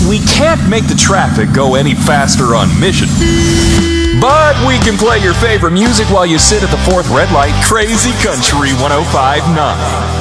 we can't make the traffic go any faster on Mission. But we can play your favorite music while you sit at the fourth red light. Crazy Country 105.9.